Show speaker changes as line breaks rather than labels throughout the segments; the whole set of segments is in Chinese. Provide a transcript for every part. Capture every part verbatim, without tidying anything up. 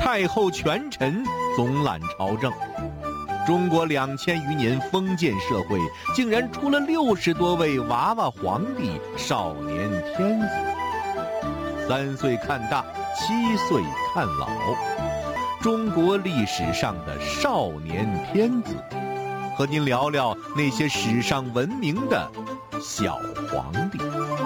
太后权臣总揽朝政。中国两千余年封建社会，竟然出了六十多位娃娃皇帝、少年天子。三岁看大，七岁看老，中国历史上的少年天子，和您聊聊那些史上闻名的小皇帝。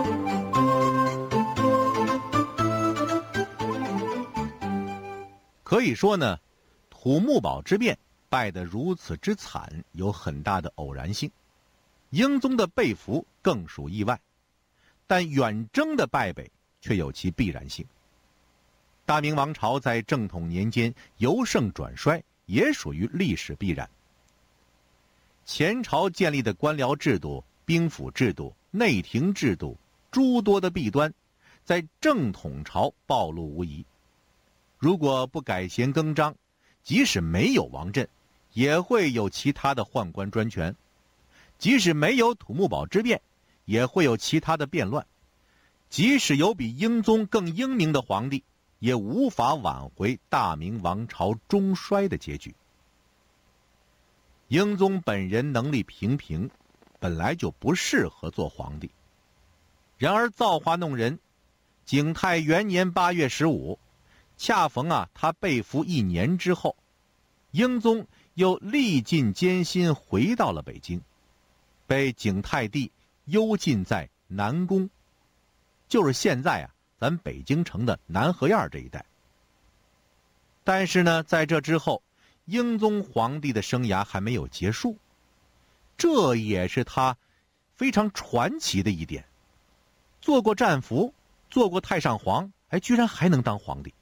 可以说呢，土木堡之变败得如此之惨，有很大的偶然性。英宗的被俘更属意外，但远征的败北却有其必然性。大明王朝在正统年间由盛转衰，也属于历史必然。前朝建立的官僚制度、兵府制度、内廷制度诸多的弊端，在正统朝暴露无遗。如果不改弦更张，即使没有王振，也会有其他的宦官专权；即使没有土木堡之变，也会有其他的变乱；即使有比英宗更英明的皇帝，也无法挽回大明王朝终衰的结局。英宗本人能力平平，本来就不适合做皇帝。然而造化弄人，景泰元年八月十五，恰逢啊他被俘一年之后，英宗又历尽艰辛回到了北京，被景泰帝幽禁在南宫，就是现在啊咱北京城的南河沿这一带。但是呢，在这之后，英宗皇帝的生涯还没有结束，这也是他非常传奇的一点。做过战俘，做过太上皇，哎，居然还能当皇帝。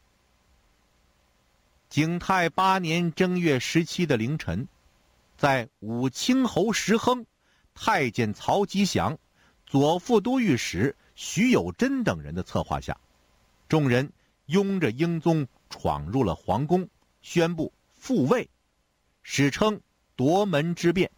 景泰八年正月十七的凌晨，在武清侯石亨、太监曹吉祥、左副都御史徐有贞等人的策划下，众人拥着英宗闯入了皇宫，宣布复位，史称夺门之变。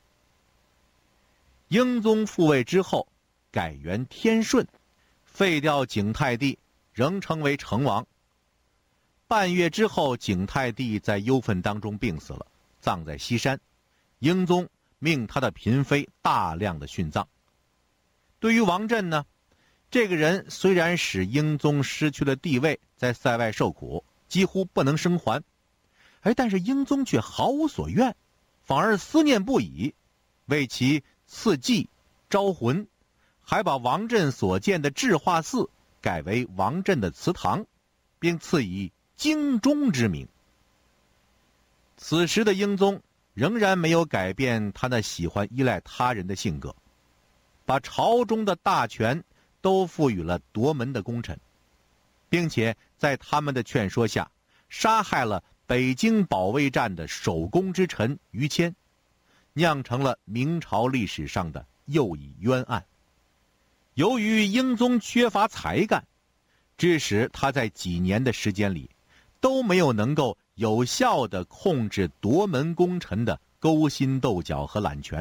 英宗复位之后，改元天顺，废掉景泰帝，仍称为成王。半月之后，景泰帝在忧愤当中病死了，葬在西山。英宗命他的嫔妃大量的殉葬。对于王振呢，这个人虽然使英宗失去了地位，在塞外受苦，几乎不能生还，哎，但是英宗却毫无所愿，反而思念不已，为其赐祭招魂，还把王振所建的智化寺改为王振的祠堂，并赐以京中之名。此时的英宗仍然没有改变他那喜欢依赖他人的性格，把朝中的大权都赋予了夺门的功臣，并且在他们的劝说下，杀害了北京保卫战的首功之臣于谦，酿成了明朝历史上的又一冤案。由于英宗缺乏才干，致使他在几年的时间里都没有能够有效地控制夺门功臣的勾心斗角和揽权。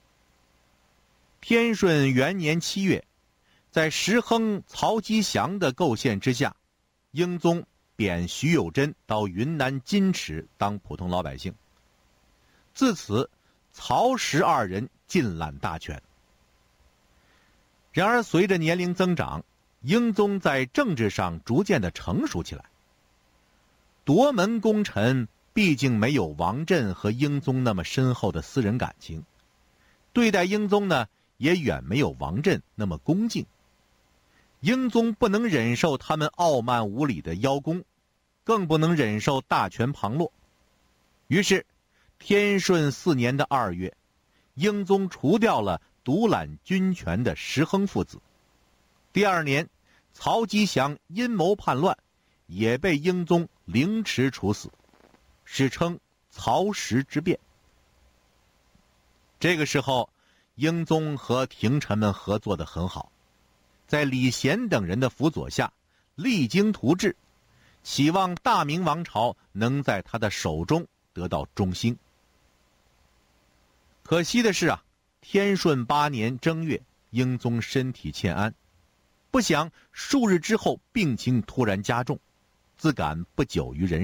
天顺元年七月，在石亨、曹吉祥的构陷之下，英宗贬徐有贞到云南金池当普通老百姓。自此，曹石二人尽揽大权。然而随着年龄增长，英宗在政治上逐渐的成熟起来。夺门功臣毕竟没有王振和英宗那么深厚的私人感情，对待英宗呢，也远没有王振那么恭敬。英宗不能忍受他们傲慢无礼的邀功，更不能忍受大权旁落。于是天顺四年的二月，英宗除掉了独揽军权的石亨父子。第二年，曹吉祥阴谋叛乱，也被英宗凌迟处死，史称曹石之变。这个时候，英宗和廷臣们合作得很好，在李贤等人的辅佐下，励精图治，期望大明王朝能在他的手中得到中兴。可惜的是啊，天顺八年正月，英宗身体欠安，不想数日之后病情突然加重，自感不久于人世。